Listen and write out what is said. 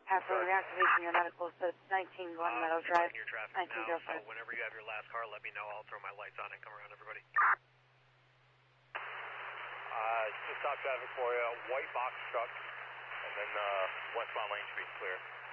After reactivation, your medical says 19 Glen Meadow Drive, Your traffic 1905. now, so whenever you have your last car, let me know. I'll throw my lights on and come around, everybody. Just stop traffic for you. White box truck, and then westbound Lane Street clear.